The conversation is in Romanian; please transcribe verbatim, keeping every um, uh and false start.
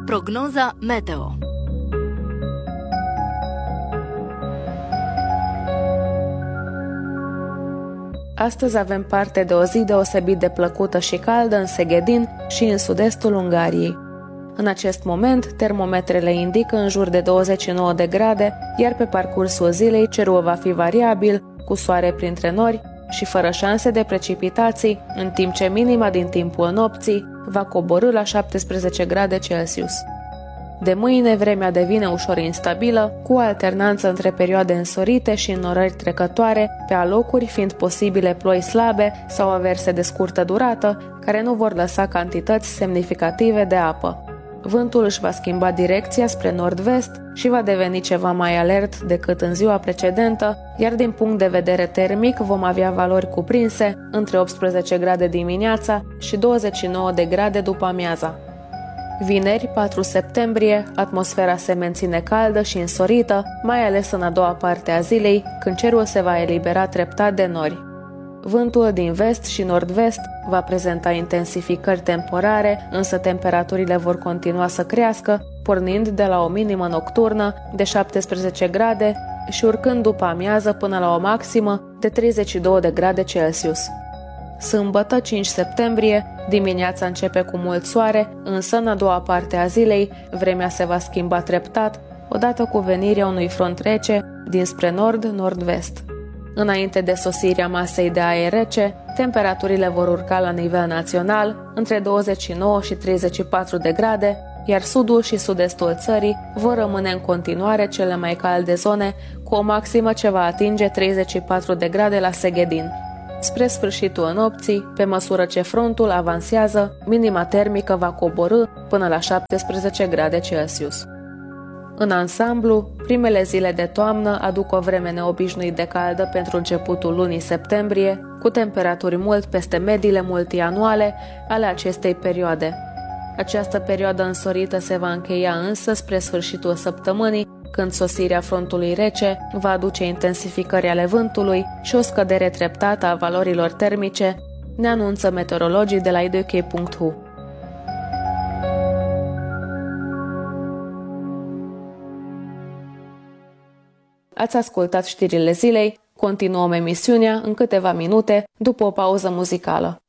Prognoza meteo. Astăzi avem parte de o zi deosebit de plăcută și caldă în Seghedin și în sud-estul Ungariei. În acest moment, termometrele indică în jur de douăzeci și nouă de grade, iar pe parcursul zilei cerul va fi variabil, cu soare printre nori și fără șanse de precipitații, în timp ce minima din timpul nopții va coborî la șaptesprezece grade Celsius. De mâine, vremea devine ușor instabilă, cu o alternanță între perioade însorite și înnorări trecătoare, pe alocuri fiind posibile ploi slabe sau averse de scurtă durată, care nu vor lăsa cantități semnificative de apă. Vântul își va schimba direcția spre nord-vest și va deveni ceva mai alert decât în ziua precedentă, iar din punct de vedere termic vom avea valori cuprinse între optsprezece grade dimineața și douăzeci și nouă de grade după amiaza. Vineri, patru septembrie, atmosfera se menține caldă și însorită, mai ales în a doua parte a zilei, când cerul se va elibera treptat de nori. Vântul din vest și nord-vest va prezenta intensificări temporare, însă temperaturile vor continua să crească, pornind de la o minimă nocturnă de șaptesprezece grade și urcând după amiază până la o maximă de treizeci și două de grade Celsius. Sâmbătă, cinci septembrie, dimineața începe cu mult soare, însă în a doua parte a zilei vremea se va schimba treptat, odată cu venirea unui front rece dinspre nord-nord-vest. Înainte de sosirea masei de aer rece, temperaturile vor urca la nivel național între douăzeci și nouă și treizeci și patru de grade, iar sudul și sud-estul țării vor rămâne în continuare cele mai calde zone, cu o maximă ce va atinge treizeci și patru de grade la Seghedin. Spre sfârșitul nopții, pe măsură ce frontul avansează, minima termică va coborî până la șaptesprezece grade Celsius. În ansamblu, primele zile de toamnă aduc o vreme neobișnuit de caldă pentru începutul lunii septembrie, cu temperaturi mult peste mediile multianuale ale acestei perioade. Această perioadă însorită se va încheia însă spre sfârșitul săptămânii, când sosirea frontului rece va aduce intensificări ale vântului și o scădere treptată a valorilor termice, ne anunță meteorologii de la i d k punct h u. Ați ascultat știrile zilei, continuăm emisiunea în câteva minute după o pauză muzicală.